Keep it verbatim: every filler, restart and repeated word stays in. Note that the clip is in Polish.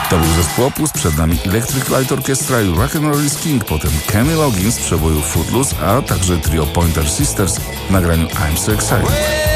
To był zespół Opus, przed nami Electric Light Orchestra i Rock'n'Roll is King, potem Kenny Loggins z przeboju Footloose, a także trio Pointer Sisters w nagraniu I'm So Excited.